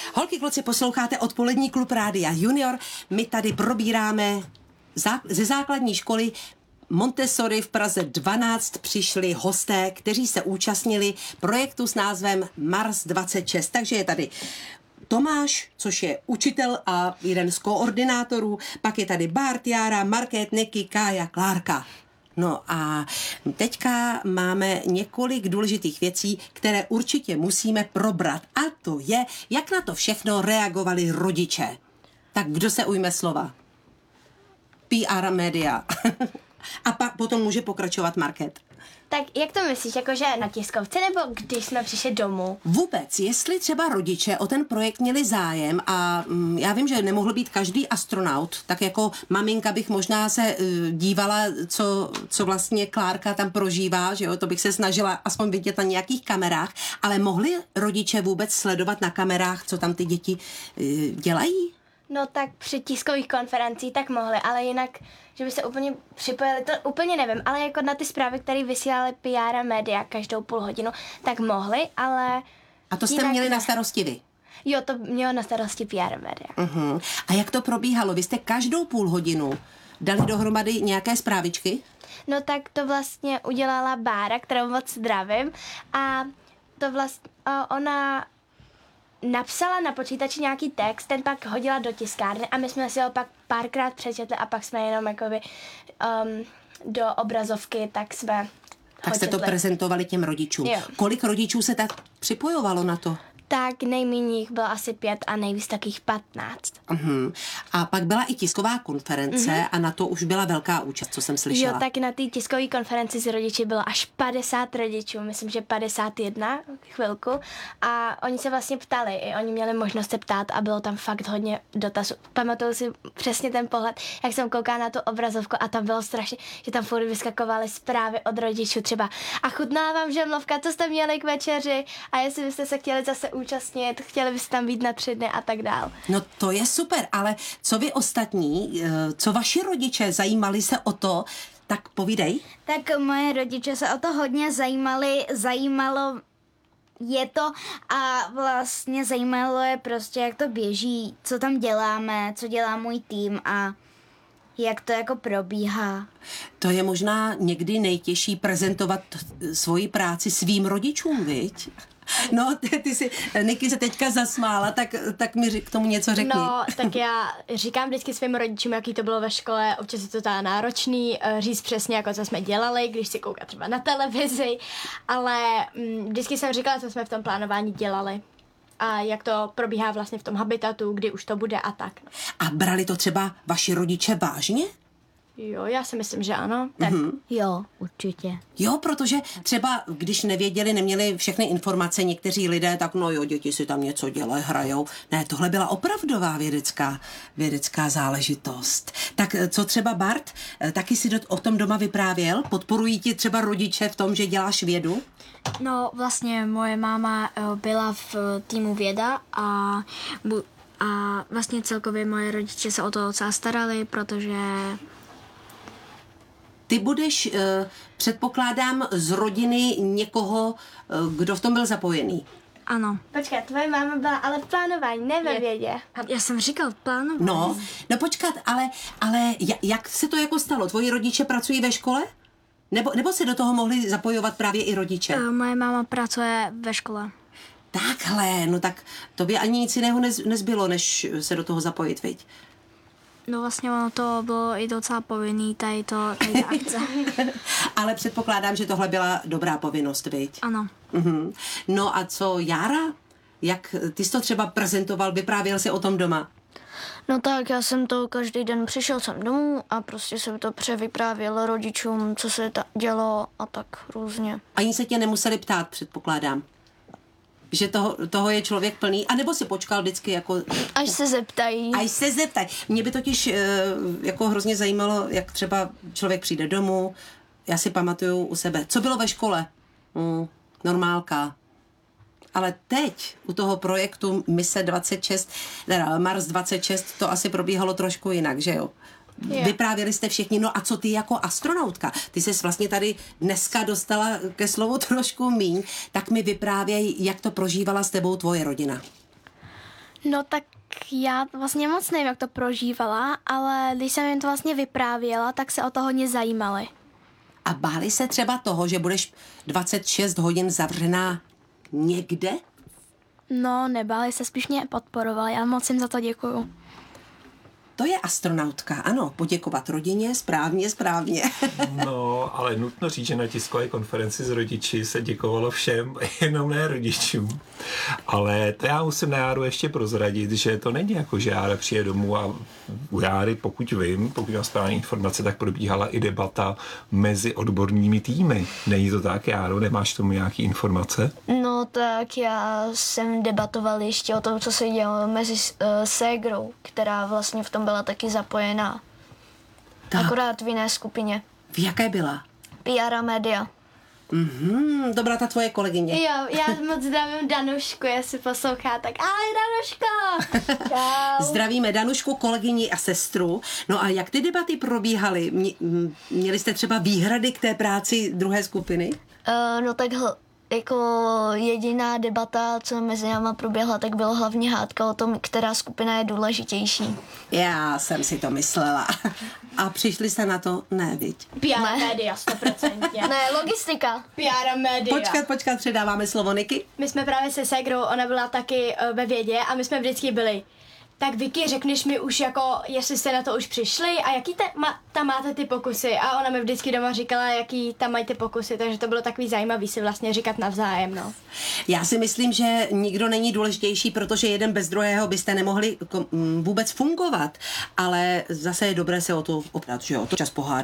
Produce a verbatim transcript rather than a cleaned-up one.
Holky, kluci, posloucháte Odpolední klub Rádia Junior. My tady probíráme zá- ze základní školy Montessori v Praze dvanáct přišli hosté, kteří se účastnili projektu s názvem Mars dvacet šest. Takže je tady Tomáš, což je učitel a jeden z koordinátorů, pak je tady Bart, Jára, Market, Niky, Kája, Klárka. No a teďka máme několik důležitých věcí, které určitě musíme probrat. A to je, jak na to všechno reagovali rodiče. Tak kdo se ujme slova? P R média. A pak potom může pokračovat Market. Tak jak to myslíš, jakože na tiskovce nebo když jsme přišli domů? Vůbec, jestli třeba rodiče o ten projekt měli zájem a mm, já vím, že nemohl být každý astronaut, tak jako maminka bych možná se uh, dívala, co, co vlastně Klárka tam prožívá, že jo, to bych se snažila aspoň vidět na nějakých kamerách, ale mohli rodiče vůbec sledovat na kamerách, co tam ty děti uh, dělají? No tak při tiskových konferencích tak mohli, ale jinak, že by se úplně připojili, to úplně nevím, ale jako na ty zprávy, které vysílali P R a média každou půl hodinu, tak mohli, ale... A to jste měli ne. na starosti vy? Jo, to mělo na starosti P R a média. Uh-huh. A jak to probíhalo? Vy jste každou půl hodinu dali dohromady nějaké zprávičky? No tak to vlastně udělala Bára, kterou moc zdravím, a to vlastně ona... napsala na počítači nějaký text, ten pak hodila do tiskárny a my jsme si ho pak párkrát přečetli a pak jsme jenom jakoby um, do obrazovky, tak jsme Tak jste to prezentovali těm rodičům. Jo. Kolik rodičů se tak připojovalo na to? Tak nejméně jich bylo asi pět a nejvíc takých patnáct. Uh-huh. A pak byla i tisková konference uh-huh. a na to už byla velká účast, co jsem slyšela. Jo, tak na té tiskové konferenci s rodiči bylo až padesát rodičů, myslím, že padesát jedna chvilku. A oni se vlastně ptali, i oni měli možnost se ptát a bylo tam fakt hodně dotazů. Pamatuju si přesně ten pohled, jak jsem koukala na tu obrazovku a tam bylo strašně, že tam furt vyskakovaly zprávy od rodičů třeba a chutná vám žemlovka, co jste měli k večeři a jestli byste se chtěli zase účastnit, chtěli byste tam být na tři dny a tak dál. No to je super, ale co vy ostatní, co vaši rodiče zajímali se o to, tak povídej. Tak moje rodiče se o to hodně zajímali, zajímalo je to a vlastně zajímalo je prostě, jak to běží, co tam děláme, co dělá můj tým a jak to jako probíhá. To je možná někdy nejtěžší prezentovat svoji práci svým rodičům, viď? No, ty, ty si, Niky se teďka zasmála, tak, tak mi k tomu něco řekni. No, tak já říkám vždycky svým rodičům, jaký to bylo ve škole, občas je to teda náročný, říct přesně, jako co jsme dělali, když si kouká třeba na televizi, ale mm, vždycky jsem říkala, co jsme v tom plánování dělali a jak to probíhá vlastně v tom habitatu, kdy už to bude a tak. A brali to třeba vaši rodiče vážně? Jo, já si myslím, že ano. Tak. Mm-hmm. Jo, určitě. Jo, protože třeba, když nevěděli, neměli všechny informace někteří lidé, tak no jo, děti si tam něco dělají, hrajou. Ne, tohle byla opravdová vědecká, vědecká záležitost. Tak co třeba Bart, taky si do, o tom doma vyprávěl? Podporují ti třeba rodiče v tom, že děláš vědu? No vlastně moje máma byla v týmu věda a, a vlastně celkově moje rodiče se o to docela starali, protože... Ty budeš, předpokládám, z rodiny někoho, kdo v tom byl zapojený. Ano. Počkat, tvoje máma byla ale v plánování, ne ve vědě. Já jsem říkal plánování. No, no počkat, ale, ale jak se to jako stalo? Tvoji rodiče pracují ve škole? Nebo, nebo se do toho mohli zapojovat právě i rodiče? Uh, moje máma pracuje ve škole. Takhle, no tak tobě ani nic jiného nez, nezbylo, než se do toho zapojit, viď? No vlastně ono to bylo i docela povinný, tady to, tady ta akce. Ale předpokládám, že tohle byla dobrá povinnost, viď? Ano. Mhm. No a co Jára? Jak ty jsi to třeba prezentoval, vyprávěl jsi o tom doma? No tak, já jsem to každý den přišel sem domů a prostě jsem to převyprávěl rodičům, co se ta dělo a tak různě. Ani se tě nemuseli ptát, předpokládám. Že toho, toho je člověk plný, anebo si počkal vždycky jako... Až se zeptají. Až se zeptají. Mě by totiž jako hrozně zajímalo, jak třeba člověk přijde domů. Já si pamatuju u sebe. Co bylo ve škole? Hmm, normálka. Ale teď u toho projektu Mise dvacet šest, teda Mars dvacet šest, to asi probíhalo trošku jinak, že jo? Jo. Vyprávěli jste všichni, no a co ty jako astronautka? Ty ses vlastně tady dneska dostala ke slovu trošku míň, tak mi vyprávěj, jak to prožívala s tebou tvoje rodina. No tak já vlastně moc nevím, jak to prožívala, ale když jsem jim to vlastně vyprávěla, tak se o to hodně zajímali. A báli se třeba toho, že budeš dvacet šest hodin zavřená někde? No, nebáli se, spíš mě podporovali a moc jim za to děkuju. To je astronautka, ano, poděkovat rodině, správně, správně. No, ale nutno říct, že na tiskové konferenci s rodiči se děkovalo všem, jenom ne rodičům. Ale to já musím na Járu ještě prozradit, že to není jako, že Jára přijde domů a u Járy, pokud vím, pokud mám správné informace, tak probíhala i debata mezi odbornými týmy. Není to tak, Járo? Nemáš tomu nějaké informace? No tak já jsem debatoval ještě o tom, co se dělo mezi uh, ségrou, která vlastně v tom byla taky zapojená. Tak. Akorát v jiné skupině. V jaké byla? P R a média. Mhm, dobrá ta tvoje kolegyně. Jo, já moc zdravím Danušku, jestli poslouchá, tak ahoj Danuško! Čau. Zdravíme Danušku, kolegyni a sestru. No a jak ty debaty probíhaly? Mě- m- Měli jste třeba výhrady k té práci druhé skupiny? Uh, no tak hl- jako jediná debata, co mezi náma proběhla, tak byla hlavně hádka o tom, která skupina je důležitější. Já jsem si to myslela. A přišli jste na to? Ne, viď? P R média, stoprocentně. Ne, logistika. P R média. Počkat, počkat, předáváme slovo Niky. My jsme právě se Segrou, ona byla taky uh, ve vědě a my jsme vždycky byli. Tak Vicky, řekneš mi už jako, jestli jste na to už přišli a jaký te, ma, tam máte ty pokusy? A ona mi vždycky doma říkala, jaký tam mají ty pokusy, takže to bylo takový zajímavý si vlastně říkat navzájem, no. Já si myslím, že nikdo není důležitější, protože jeden bez druhého byste nemohli kom- m, vůbec fungovat. Ale zase je dobré se o to oprat, že jo, to čas pohádat.